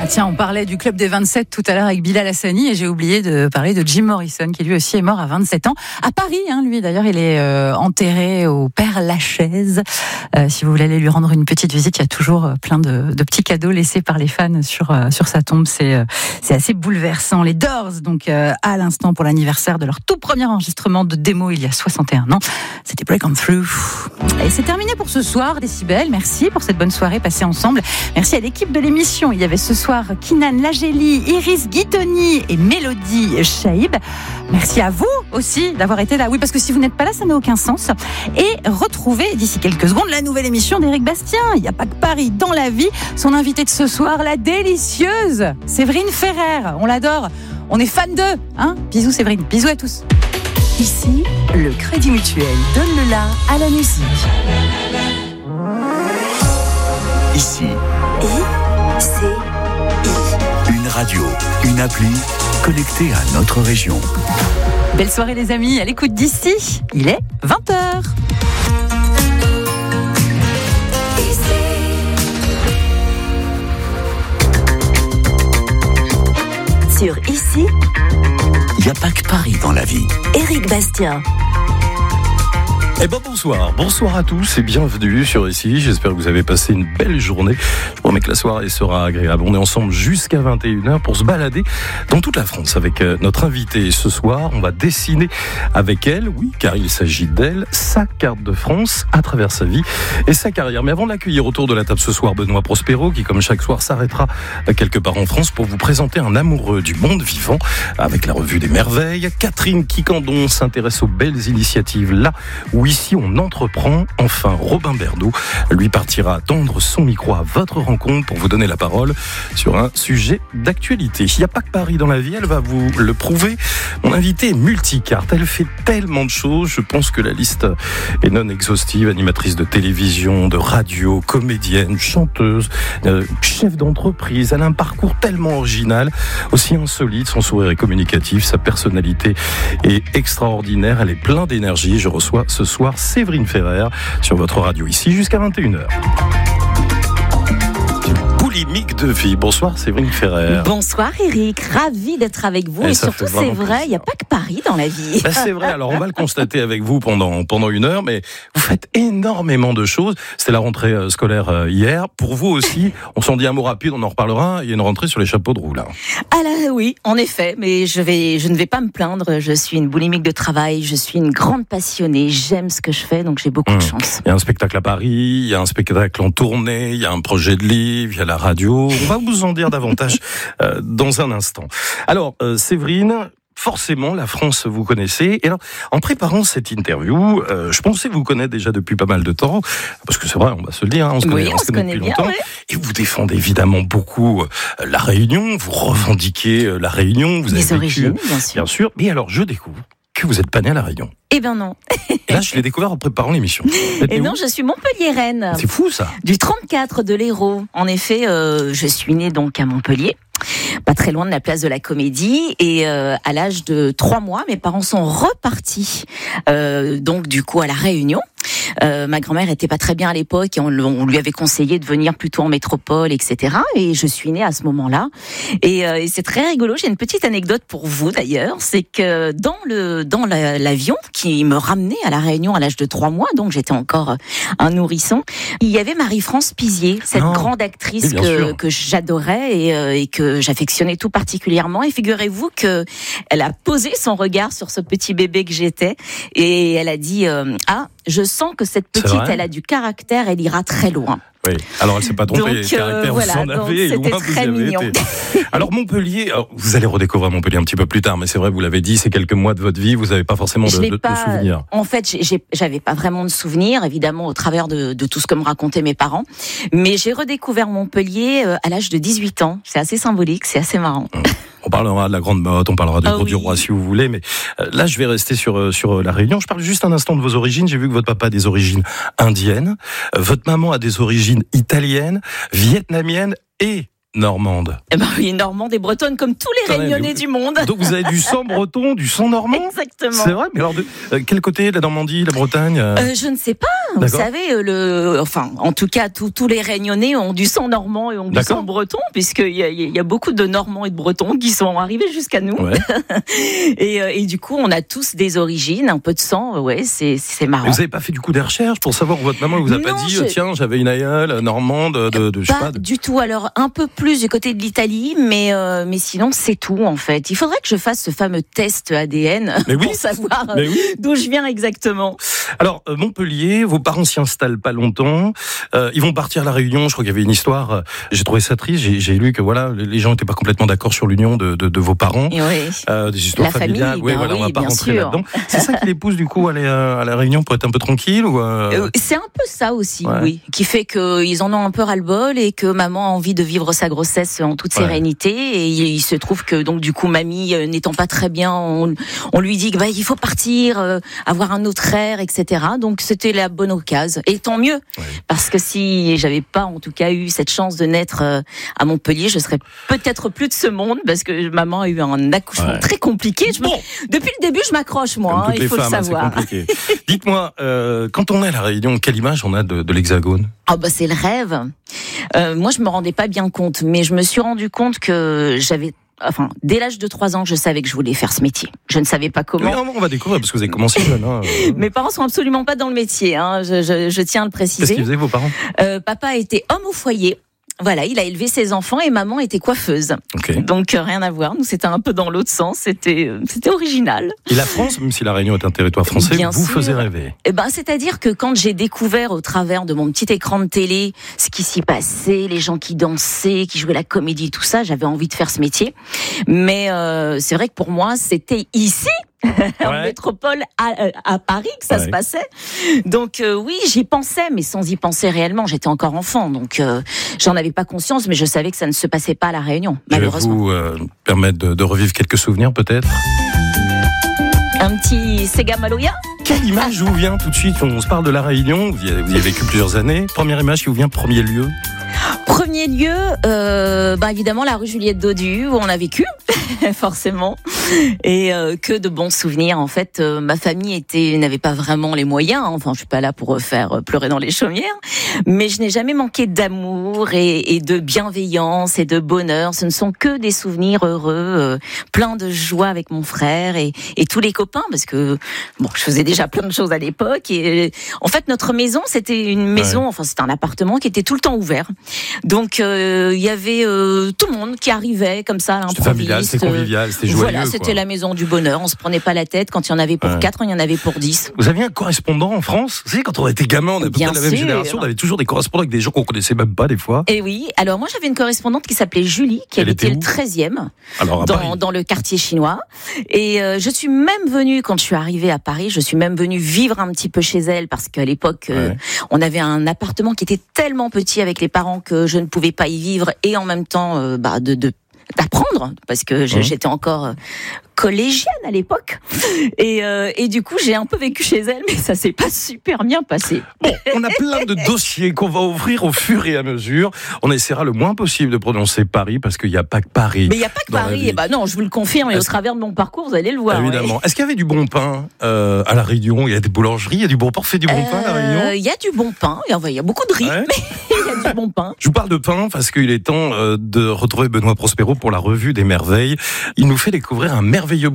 Ah tiens, on parlait du Club des 27 tout à l'heure avec Bilal Hassani et j'ai oublié de parler de Jim Morrison qui lui aussi est mort à 27 ans. À Paris, lui d'ailleurs, il est enterré au Père-Lachaise. Si vous voulez aller lui rendre une petite visite, il y a toujours plein de petits cadeaux laissés par les fans sur sa tombe. C'est assez bouleversant. Les Doors, donc à l'instant pour l'anniversaire de leur tout premier enregistrement de démo il y a 61 ans. C'était Break On Through. Et c'est terminé pour ce soir, Décibel. Merci pour cette bonne soirée passée ensemble. Merci à l'équipe de l'émission. Il y avait ce soir Kinan Lageli, Iris Guitoni et Mélodie Chaïb. Merci à vous aussi d'avoir été là. Oui, parce que si vous n'êtes pas là, ça n'a aucun sens. Et retrouvez d'ici quelques secondes la nouvelle émission d'Éric Bastien. Il n'y a pas que Paris dans la vie. Son invitée de ce soir, la délicieuse Séverine Ferrer. On l'adore. On est fan d'eux. Bisous Séverine. Bisous à tous. Ici, le Crédit Mutuel donne le la à la musique. Ici, une radio, une appli connectée à notre région. Belle soirée les amis, à l'écoute d'ici, il est 20h. Sur Ici, il n'y a pas que Paris dans la vie. Éric Bastien. Bonsoir à tous et bienvenue sur Ici. J'espère que vous avez passé une belle journée. Je promets que la soirée sera agréable. On est ensemble jusqu'à 21h pour se balader dans toute la France avec notre invitée. Ce soir, on va dessiner avec elle, oui, car il s'agit d'elle, sa carte de France à travers sa vie et sa carrière. Mais avant de l'accueillir autour de la table ce soir, Benoît Prospero, qui comme chaque soir s'arrêtera quelque part en France pour vous présenter un amoureux du monde vivant avec la revue des merveilles. Catherine Quicandon s'intéresse aux belles initiatives là où ici on entreprend. Enfin, Robin Berdo lui partira tendre son micro à votre rencontre pour vous donner la parole sur un sujet d'actualité. Il n'y a pas que Paris dans la vie, elle va vous le prouver. Mon invitée est multicarte, elle fait tellement de choses, je pense que la liste est non exhaustive. Animatrice de télévision, de radio, comédienne, chanteuse, chef d'entreprise. Elle a un parcours tellement original, aussi insolite, son sourire est communicatif, sa personnalité est extraordinaire, elle est pleine d'énergie. Je reçois ce soir Séverine Ferrer sur votre radio Ici jusqu'à 21h. Boulimique de vie. Bonsoir Séverine Ferrer. Bonsoir Eric, ravi d'être avec vous et surtout c'est vrai, il n'y a pas que Paris dans la vie. C'est vrai, alors on va le constater avec vous pendant une heure, mais vous faites énormément de choses. C'était la rentrée scolaire hier. Pour vous aussi, on s'en dit un mot rapide, on en reparlera. Il y a une rentrée sur les chapeaux de roue là. Ah là oui, en effet, mais je ne vais pas me plaindre. Je suis une boulimique de travail, je suis une grande passionnée, j'aime ce que je fais, donc j'ai beaucoup de chance. Il y a un spectacle à Paris, il y a un spectacle en tournée, il y a un projet de livre, il y a la radio. On va vous en dire davantage dans un instant. Alors, Séverine, forcément, la France, vous connaissez. Et alors, en préparant cette interview, je pensais vous connaître déjà depuis pas mal de temps, parce que c'est vrai, on va se le dire, on se connaît depuis bien, longtemps. Ouais. Et vous défendez évidemment beaucoup la Réunion, vous revendiquez la Réunion, vous avez origines, bien sûr. Et alors, je découvre que vous n'êtes pas né à la Réunion. Eh ben non. Et là, je l'ai découvert en préparant l'émission. Et non, je suis Montpelliéraine. C'est fou ça. Du 34 de l'Hérault. En effet, je suis née donc à Montpellier, pas très loin de la place de la Comédie, et à l'âge de 3 mois, mes parents sont repartis donc du coup à la Réunion. Ma grand-mère était pas très bien à l'époque et on lui avait conseillé de venir plutôt en métropole, etc. Et je suis née à ce moment-là. Et c'est très rigolo. J'ai une petite anecdote pour vous d'ailleurs, c'est que dans l'avion qui me ramenait à la Réunion à l'âge de 3 mois, donc j'étais encore un nourrisson, il y avait Marie-France Pizier, cette grande actrice que j'adorais et que j'affectionnais tout particulièrement. Et figurez-vous que elle a posé son regard sur ce petit bébé que j'étais et elle a dit je sens que cette petite, elle a du caractère, elle ira très loin. Oui, alors elle s'est pas trompée, donc, le caractère voilà, vous en avez, c'était très mignon. Alors Montpellier, vous allez redécouvrir Montpellier un petit peu plus tard, mais c'est vrai, vous l'avez dit, c'est quelques mois de votre vie, vous n'avez pas forcément de souvenirs. En fait, j'avais pas vraiment de souvenirs, évidemment, au travers de tout ce que me racontaient mes parents, mais j'ai redécouvert Montpellier à l'âge de 18 ans. C'est assez symbolique, c'est assez marrant. On parlera de la Grande Motte, on parlera du Gros du Roi si vous voulez, mais là je vais rester sur la Réunion. Je parle juste un instant de vos origines. J'ai vu que votre papa a des origines indiennes, votre maman a des origines italiennes, vietnamiennes et normande. Eh ben oui, normande et bretonne comme tous les Réunionnais du monde. Donc vous avez du sang breton, du sang normand. Exactement. C'est vrai, mais alors quel côté, la Normandie, la Bretagne Je ne sais pas. Vous savez, enfin, en tout cas, tous les Réunionnais ont du sang normand et ont du sang breton, puisqu'il y a beaucoup de Normands et de Bretons qui sont arrivés jusqu'à nous. Ouais. et du coup, on a tous des origines, un peu de sang. Ouais, c'est marrant. Et vous n'avez pas fait du coup des recherches pour savoir où votre maman vous a pas dit tiens, j'avais une aïeule normande je sais pas. Du tout. Alors un peu plus du côté de l'Italie, mais sinon c'est tout en fait. Il faudrait que je fasse ce fameux test ADN pour savoir d'où je viens exactement. Alors Montpellier, vos parents s'y installent pas longtemps. Ils vont partir à la Réunion. Je crois qu'il y avait une histoire. J'ai trouvé ça triste. J'ai lu que voilà, les gens n'étaient pas complètement d'accord sur l'union de vos parents. Des histoires familiales. Famille, on va pas rentrer là-dedans. C'est ça qui les pousse du coup à aller à la Réunion pour être un peu tranquille ou C'est un peu ça aussi, oui, qui fait qu'ils en ont un peu ras-le-bol et que maman a envie de vivre sa grossesse en toute sérénité. Et il se trouve que donc du coup mamie n'étant pas très bien, on lui dit que il faut partir, avoir un autre air, etc. Donc c'était la bonne occasion. Et tant mieux, parce que si j'avais pas en tout cas eu cette chance de naître à Montpellier, je serais peut-être plus de ce monde, parce que maman a eu un accouchement très compliqué. Depuis le début, je m'accroche moi, il faut le savoir. Dites-moi, quand on est à la Réunion, quelle image on a de l'Hexagone ? C'est le rêve. Moi, je me rendais pas bien compte, mais je me suis rendu compte que dès l'âge de 3 ans, je savais que je voulais faire ce métier. Je ne savais pas comment. Oui, on va découvrir parce que vous avez commencé jeune. Mes parents sont absolument pas dans le métier. Je tiens à le préciser. Qu'est-ce qu'ils faisaient vos parents ? Papa était homme au foyer. Voilà, il a élevé ses enfants et maman était coiffeuse. Donc rien à voir. Nous, c'était un peu dans l'autre sens. C'était original. Et la France, même si la Réunion est un territoire français, vous faisait rêver. C'est-à-dire que quand j'ai découvert au travers de mon petit écran de télé ce qui s'y passait, les gens qui dansaient, qui jouaient la comédie, tout ça, j'avais envie de faire ce métier. Mais c'est vrai que pour moi, c'était ici. En métropole à Paris que ça se passait. Donc oui, j'y pensais, mais sans y penser réellement. J'étais encore enfant, donc j'en avais pas conscience, mais je savais que ça ne se passait pas à La Réunion, malheureusement. Je vais vous permettre de revivre quelques souvenirs, peut-être. Un petit Sega Maloya. Quelle image vous vient tout de suite ? On se parle de La Réunion, vous y avez vécu plusieurs années. Première image qui vous vient, premier lieu ? Premier lieu, évidemment la rue Juliette Dodu où on a vécu, forcément, et que de bons souvenirs. En fait, ma famille n'avait pas vraiment les moyens. Enfin, je suis pas là pour faire pleurer dans les chaumières, mais je n'ai jamais manqué d'amour et de bienveillance et de bonheur. Ce ne sont que des souvenirs heureux, plein de joie avec mon frère et tous les copains, parce que je faisais déjà plein de choses à l'époque. Et en fait, notre maison, c'était une maison, c'était un appartement qui était tout le temps ouvert. Donc il y avait tout le monde qui arrivait comme ça à l'improviste. C'était familial, c'était convivial, c'était joyeux. Voilà, c'était la maison du bonheur. On se prenait pas la tête. Quand il y en avait pour 4, il y en avait pour 10. Vous aviez un correspondant en France ? Vous savez, quand on était gamin, on a peut-être la même génération, on avait toujours des correspondants avec des gens qu'on connaissait même pas des fois. Et oui, alors moi j'avais une correspondante qui s'appelait Julie, qui habitait le 13e, dans le quartier chinois. Et je suis même venue, quand je suis arrivée à Paris, je suis même venue vivre un petit peu chez elle, parce qu'à l'époque, on avait un appartement qui était tellement petit avec les parents que je ne pouvais pas y vivre, et en même temps d'apprendre, parce que j'étais encore collégienne à l'époque, et du coup j'ai un peu vécu chez elle, mais ça s'est pas super bien passé. Bon, on a plein de dossiers qu'on va ouvrir au fur et à mesure. On essaiera le moins possible de prononcer Paris, parce qu'il n'y a pas que Paris. Mais il n'y a pas que Paris, non, je vous le confirme, et au travers de mon parcours vous allez le voir. Évidemment. Est-ce qu'il y avait du bon pain à La Réunion ? Il y a des boulangeries, il y a du bon pain. On fait du bon pain à La Réunion ? Il y a du bon pain, il y a beaucoup de riz, mais il y a du bon pain. Je vous parle de pain parce qu'il est temps de retrouver Benoît Prospero pour la revue des merveilles. Il nous fait découvrir un merveilleux